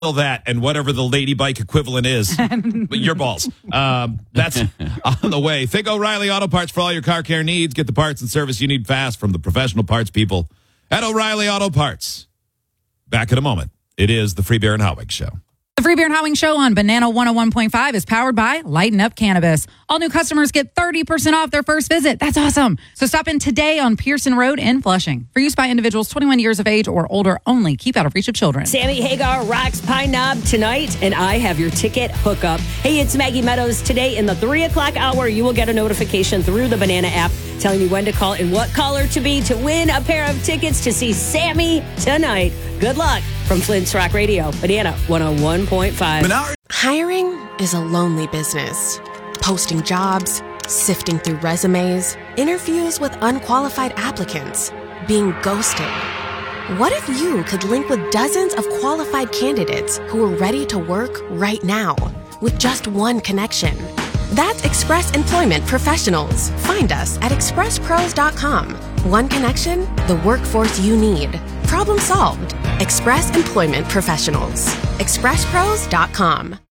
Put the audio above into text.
that and whatever the lady bike equivalent is, your balls. That's on the way. Think O'Reilly Auto Parts for all your car care needs. Get the parts and service you need fast from the professional parts people at O'Reilly Auto Parts. Back in a moment. It is the Free Beer and Howing Show. The Free Beer and Howing Show on Banana 101.5 is powered by Lighten Up Cannabis. All new customers get 30% off their first visit. That's awesome. So stop in today on Pearson Road in Flushing. For use by individuals 21 years of age or older only. Keep out of reach of children. Sammy Hagar rocks Pine Knob tonight, and I have your ticket hookup. Hey, it's Maggie Meadows. Today in the 3 o'clock hour, you will get a notification through the Banana app telling you when to call and what caller to be to win a pair of tickets to see Sammy tonight. Good luck from Flint's Rock Radio, Banana 101.5. Hiring is a lonely business. Posting jobs, sifting through resumes, interviews with unqualified applicants, being ghosted. What if you could link with dozens of qualified candidates who are ready to work right now with just one connection? That's Express Employment Professionals. Find us at expresspros.com. One connection, the workforce you need. Problem solved. Express Employment Professionals. expresspros.com.